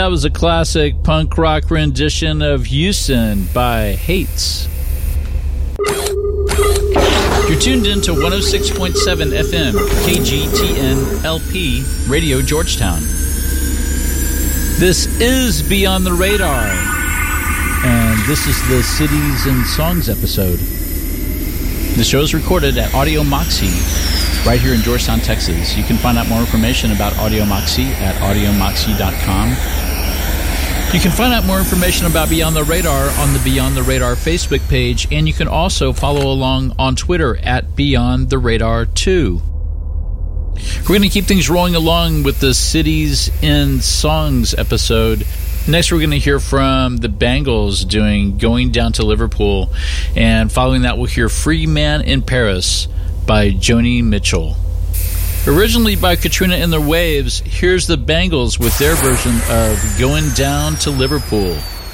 that was a classic punk rock rendition of Houston by Hates. You're tuned in to 106.7 FM, KGTN LP, Radio Georgetown. This is Beyond the Radar, and this is the Cities and Songs episode. The show is recorded at Audio Moxie, right here in Georgetown, Texas. You can find out more information about Audio Moxie at audiomoxie.com. You can find out more information about Beyond the Radar on the Beyond the Radar Facebook page, and you can also follow along on Twitter at Beyond the Radar 2. We're going to keep things rolling along with the Cities and Songs episode. Next, we're going to hear from the Bangles doing Going Down to Liverpool, and following that, we'll hear Free Man in Paris by Joni Mitchell. Originally by Katrina and the Waves, here's the Bangles with their version of Going Down to Liverpool.